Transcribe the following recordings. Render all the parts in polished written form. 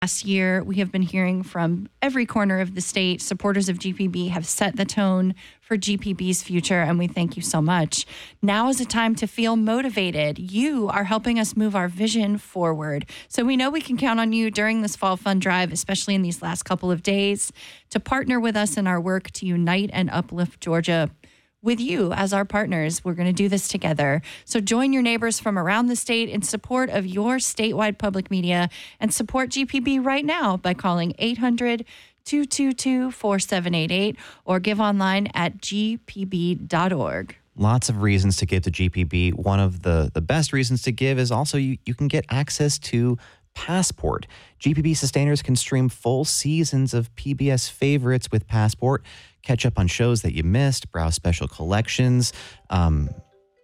Last year, we have been hearing from every corner of the state. Supporters of GPB have set the tone for GPB's future, and we thank you so much. Now is a time to feel motivated. You are helping us move our vision forward. So we know we can count on you during this fall fund drive, especially in these last couple of days, to partner with us in our work to unite and uplift Georgia. With you as our partners, we're going to do this together. So join your neighbors from around the state in support of your statewide public media and support GPB right now by calling 800-222-4788 or give online at gpb.org. Lots of reasons to give to GPB. One of the best reasons to give is also you can get access to Passport. GPB sustainers can stream full seasons of PBS favorites with Passport, catch up on shows that you missed, browse special collections, browse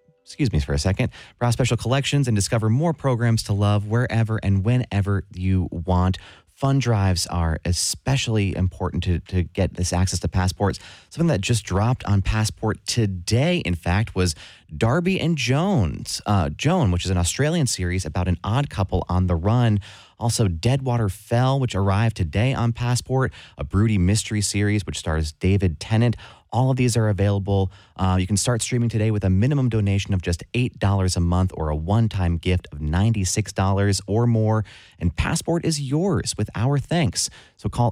special collections and discover more programs to love wherever and whenever you want. Fund drives are especially important to get this access to Passports. Something that just dropped on Passport today, in fact, was Darby and Joan, which is an Australian series about an odd couple on the run. Also, Deadwater Fell, which arrived today on Passport, a broody mystery series which stars David Tennant. All of these are available. You can start streaming today with a minimum donation of just $8 a month or a one-time gift of $96 or more. And Passport is yours with our thanks. So call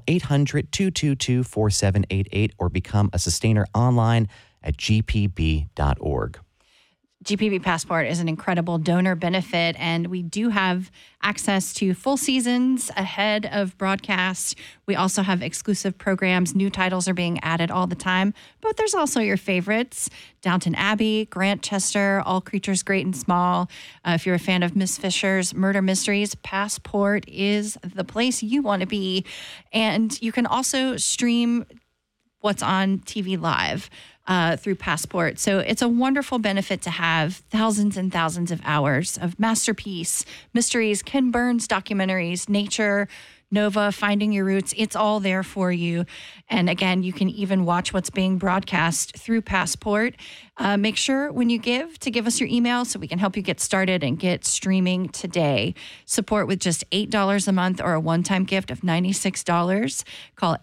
800-222-4788 or become a sustainer online at gpb.org. GPB Passport is an incredible donor benefit, and we do have access to full seasons ahead of broadcast. We also have exclusive programs. New titles are being added all the time, but there's also your favorites: Downton Abbey, Grantchester, All Creatures Great and Small. If you're a fan of Miss Fisher's Murder Mysteries, Passport is the place you want to be. And you can also stream what's on TV live through Passport. So it's a wonderful benefit to have thousands and thousands of hours of masterpiece, mysteries, Ken Burns documentaries, nature, Nova, Finding Your Roots. It's all there for you. And again, you can even watch what's being broadcast through Passport. Make sure when you give to give us your email so we can help you get started and get streaming today. Support with just $8 a month or a one-time gift of $96. Call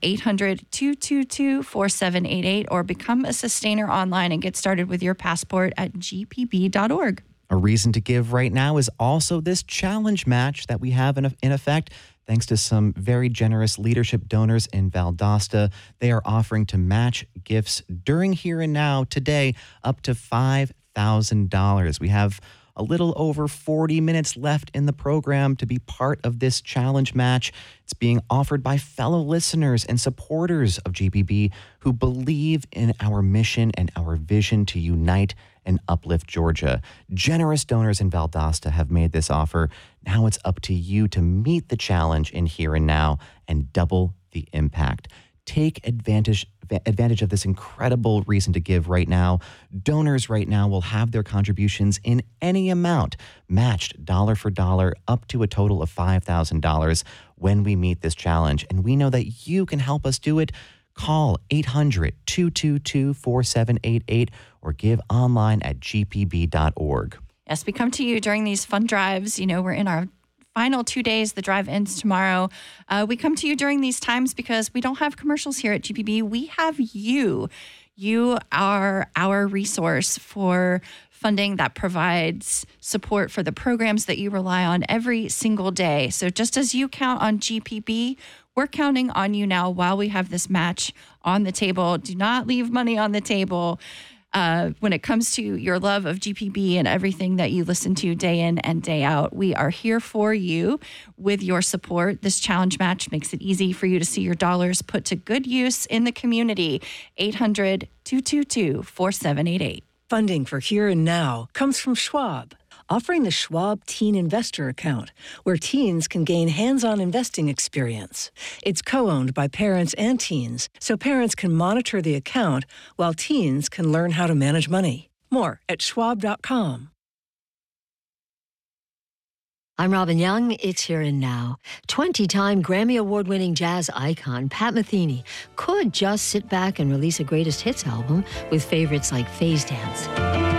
800-222-4788 or become a sustainer online and get started with your Passport at gpb.org. A reason to give right now is also this challenge match that we have in effect. Thanks to some very generous leadership donors in Valdosta, they are offering to match gifts during Here and Now today up to $5,000. We have a little over 40 minutes left in the program to be part of this challenge match. It's being offered by fellow listeners and supporters of GPB who believe in our mission and our vision to unite and uplift Georgia. Generous donors in Valdosta have made this offer. Now it's up to you to meet the challenge in Here and Now and double the impact. Take advantage of this incredible reason to give right now. Donors right now will have their contributions in any amount matched dollar for dollar up to a total of $5,000 when we meet this challenge. And we know that you can help us do it. Call 800-222-4788 or give online at gpb.org. Yes, we come to you during these fund drives. You know, we're in our final 2 days. The drive ends tomorrow. We come to you during these times because we don't have commercials here at GPB. We have you. You are our resource for funding that provides support for the programs that you rely on every single day. So just as you count on GPB, we're counting on you now while we have this match on the table. Do not leave money on the table when it comes to your love of GPB and everything that you listen to day in and day out. We are here for you with your support. This challenge match makes it easy for you to see your dollars put to good use in the community. 800-222-4788. Funding for Here and Now comes from Schwab, offering the Schwab Teen Investor Account, where teens can gain hands-on investing experience. It's co-owned by parents and teens, so parents can monitor the account while teens can learn how to manage money. More at schwab.com. I'm Robin Young. It's Here and Now. 20-time Grammy Award-winning jazz icon Pat Metheny could just sit back and release a greatest hits album with favorites like Phase Dance.